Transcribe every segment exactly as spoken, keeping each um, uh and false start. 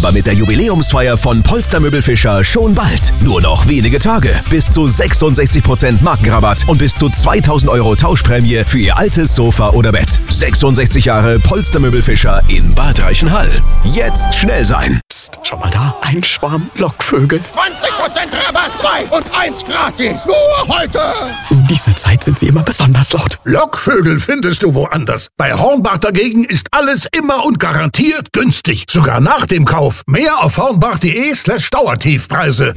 Aber mit der Jubiläumsfeier von Polster Möbel Fischer schon bald. Nur noch wenige Tage. Bis zu sechsundsechzig Prozent Markenrabatt und bis zu zweitausend Euro Tauschprämie für Ihr altes Sofa oder Bett. sechsundsechzig Jahre Polster Möbel Fischer in Bad Reichenhall. Jetzt schnell sein. Psst, schau mal da. Ein Schwarm Lockvögel. zwanzig Prozent Rabatt, zwei und eins gratis. Nur heute. Um diese Zeit sind sie immer besonders laut. Lockvögel findest du woanders. Bei Hornbach dagegen ist alles immer und garantiert günstig. Sogar nach dem Kauf. Mehr auf hornbach.de slash Dauertiefpreise.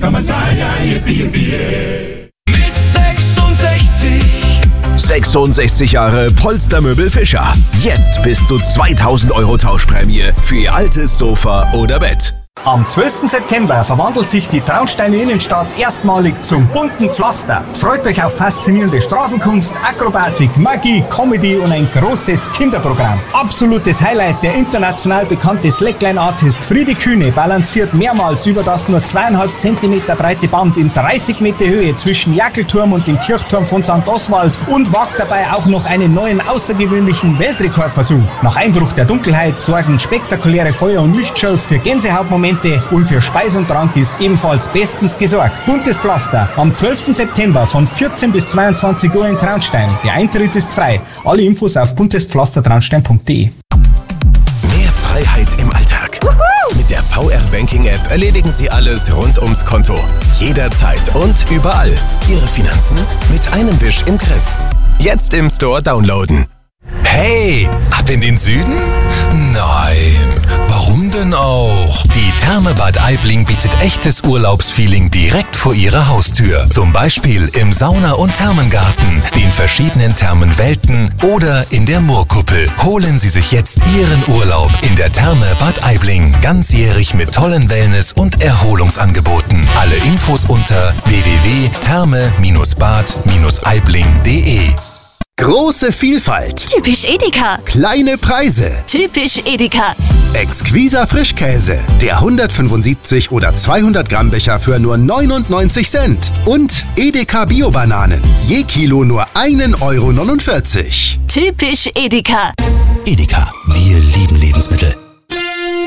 Mit sechsundsechzig. sechsundsechzig Jahre Polster Möbel Fischer. Jetzt bis zu zweitausend Euro Tauschprämie für Ihr altes Sofa oder Bett. Am zwölften September verwandelt sich die Traunsteiner Innenstadt erstmalig zum bunten Pflaster. Freut euch auf faszinierende Straßenkunst, Akrobatik, Magie, Comedy und ein großes Kinderprogramm. Absolutes Highlight, der international bekannte Slackline-Artist Friedi Kühne balanciert mehrmals über das nur zweieinhalb Zentimeter breite Band in dreißig Meter Höhe zwischen Jackelturm und dem Kirchturm von Sankt Oswald und wagt dabei auch noch einen neuen außergewöhnlichen Weltrekordversuch. Nach Einbruch der Dunkelheit sorgen spektakuläre Feuer- und Lichtshows für Gänsehautmomente und für Speis und Trank ist ebenfalls bestens gesorgt. Buntes Pflaster am zwölften September von vierzehn bis zweiundzwanzig Uhr in Traunstein. Der Eintritt ist frei. Alle Infos auf buntespflastertraunstein punkt de. Mehr Freiheit im Alltag. Mit der V R Banking App erledigen Sie alles rund ums Konto. Jederzeit und überall. Ihre Finanzen mit einem Wisch im Griff. Jetzt im Store downloaden. Hey, ab in den Süden? Nein, warum denn auch? Die Therme Bad Aibling bietet echtes Urlaubsfeeling direkt vor Ihrer Haustür. Zum Beispiel im Sauna- und Thermengarten, den verschiedenen Thermenwelten oder in der Moorkuppel. Holen Sie sich jetzt Ihren Urlaub in der Therme Bad Aibling. Ganzjährig mit tollen Wellness- und Erholungsangeboten. Alle Infos unter w w w punkt therme bad aibling punkt de. Große Vielfalt. Typisch Edeka. Kleine Preise. Typisch Edeka. Exquiser Frischkäse. Der hundertfünfundsiebzig oder zweihundert Gramm Becher für nur neunundneunzig Cent. Und Edeka Bio-Bananen. Je Kilo nur ein Euro neunundvierzig. Typisch Edeka. Edeka. Wir lieben Lebensmittel.